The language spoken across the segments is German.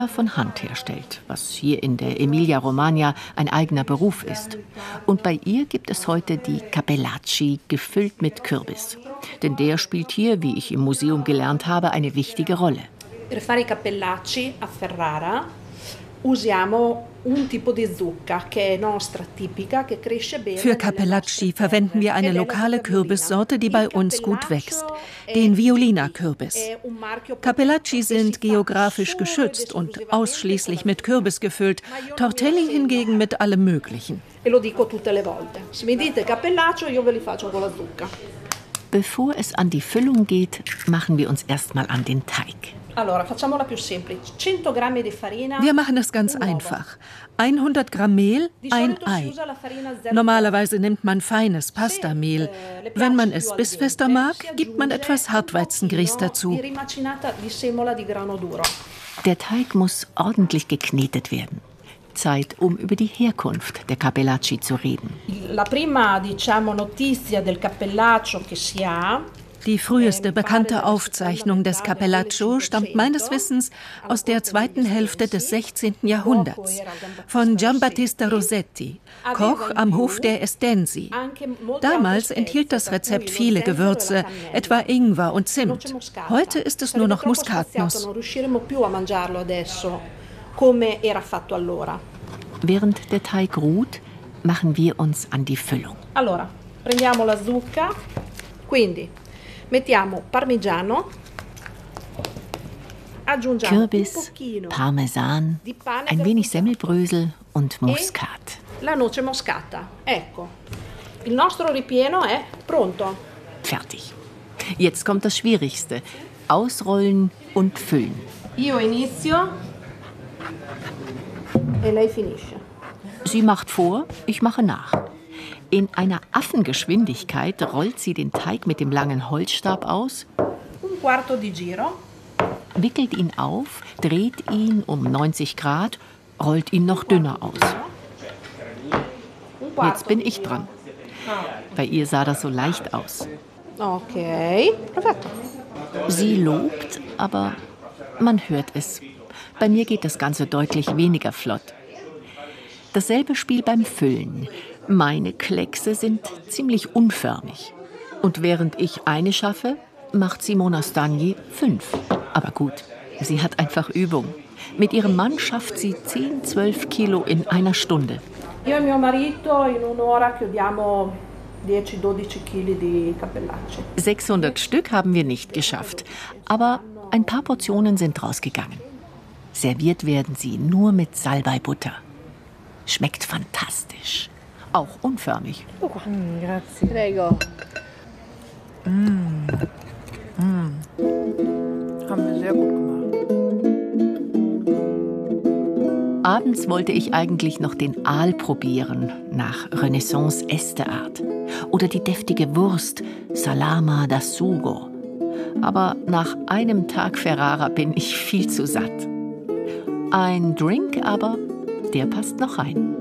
von Hand herstellt, was hier in der Emilia-Romagna ein eigener Beruf ist. Und bei ihr gibt es heute die Cappellacci, gefüllt mit Kürbis. Denn der spielt hier, wie ich im Museum gelernt habe, eine wichtige Rolle. Per fare i cappellacci a Ferrara usiamo un tipo di zucca che è nostra tipica, che cresce bene. Für Cappellacci verwenden wir eine lokale Kürbissorte, die bei uns gut wächst, den Violina-Kürbis. Cappellacci sind geografisch geschützt und ausschließlich mit Kürbis gefüllt, Tortelli hingegen mit allem Möglichen. E lo dico tutte le volte. Se mi dite cappellaccio, io ve li faccio con la zucca. Bevor es an die Füllung geht, machen wir uns erstmal an den Teig. Allora, facciamola più semplice. 100 grammi di farina. Wir machen es ganz einfach. 100 Gramm Mehl, ein Ei. Normalerweise nimmt man feines Pastamehl. Wenn man es bissfester mag, gibt man etwas Hartweizengrieß dazu. Der Teig muss ordentlich geknetet werden. Zeit, um über die Herkunft der Cappellacci zu reden. La prima, diciamo, notizia del cappellaccio che si ha. Die früheste bekannte Aufzeichnung des Cappellaccio stammt meines Wissens aus der zweiten Hälfte des 16. Jahrhunderts von Giambattista Rossetti, Koch am Hof der Estensi. Damals enthielt das Rezept viele Gewürze, etwa Ingwer und Zimt. Heute ist es nur noch Muskatnuss. Während der Teig ruht, machen wir uns an die Füllung. Allora, prendiamo la zucca, quindi mettiamo parmigiano, aggiungiamo Kürbis, Parmesan, ein wenig Semmelbrösel und Muskat. La noce moscata. Ecco, il nostro ripieno è pronto. Fertig. Jetzt kommt das Schwierigste: Ausrollen und füllen. Io inizio e lei finisce. Sie macht vor, ich mache nach. In einer Affengeschwindigkeit rollt sie den Teig mit dem langen Holzstab aus, Un quarto di giro. wickelt ihn auf, dreht ihn um 90 Grad, rollt ihn noch dünner aus. Jetzt bin ich dran. Bei ihr sah das so leicht aus. Ok, perfetto. Sie lobt, aber man hört es. Bei mir geht das Ganze deutlich weniger flott. Dasselbe Spiel beim Füllen. Meine Kleckse sind ziemlich unförmig. Und während ich eine schaffe, macht Simona Stagni 5. Aber gut, sie hat einfach Übung. Mit ihrem Mann schafft sie 10, 12 Kilo in einer Stunde. Io e mio marito in un'ora chiudiamo 10-12 Kg di cappellacci. 600 Stück haben wir nicht geschafft. Aber ein paar Portionen sind rausgegangen. Serviert werden sie nur mit Salbeibutter. Schmeckt fantastisch. Auch unförmig. Grazie. Prego. Haben wir sehr gut gemacht. Abends wollte ich eigentlich noch den Aal probieren, nach Renaissance-Este-Art. Oder die deftige Wurst, Salama da Sugo. Aber nach einem Tag Ferrara bin ich viel zu satt. Ein Drink aber, der passt noch rein.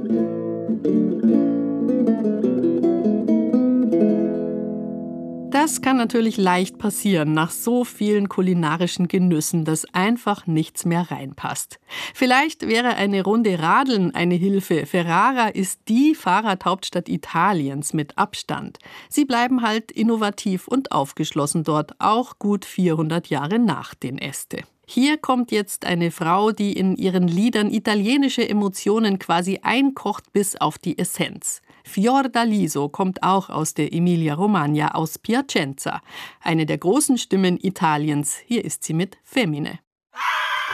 Das kann natürlich leicht passieren nach so vielen kulinarischen Genüssen, dass einfach nichts mehr reinpasst. Vielleicht wäre eine Runde Radeln eine Hilfe. Ferrara ist die Fahrradhauptstadt Italiens mit Abstand. Sie bleiben halt innovativ und aufgeschlossen dort, auch gut 400 Jahre nach den Este. Hier kommt jetzt eine Frau, die in ihren Liedern italienische Emotionen quasi einkocht bis auf die Essenz. Fiordaliso kommt auch aus der Emilia-Romagna, aus Piacenza. Eine der großen Stimmen Italiens. Hier ist sie mit Femmine.